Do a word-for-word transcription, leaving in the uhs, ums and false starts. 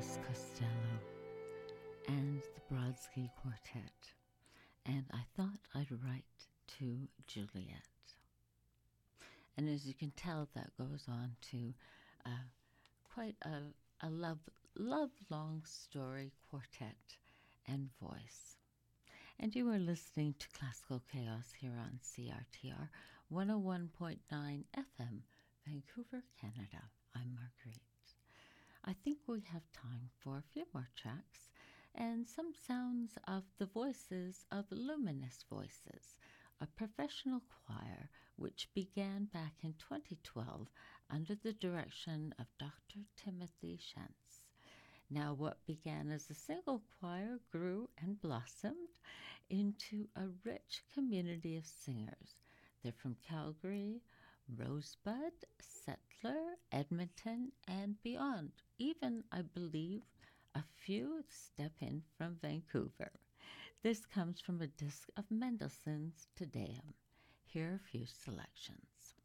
Elvis Costello and the Brodsky Quartet, and I thought I'd write to Juliet. And as you can tell, that goes on to uh, quite a, a love, love long story, quartet, and voice. And you are listening to Classical Chaos here on C R T R one oh one point nine F M, Vancouver, Canada. I'm Marguerite. I think we have time for a few more tracks and some sounds of the voices of Luminous Voices, a professional choir which began back in twenty twelve under the direction of Doctor Timothy Shantz. Now, what began as a single choir grew and blossomed into a rich community of singers. They're from Calgary, Rosebud, Settler, Edmonton, and beyond. Even, I believe, a few step in from Vancouver. This comes from a disc of Mendelssohn's Te Deum. Here are a few selections.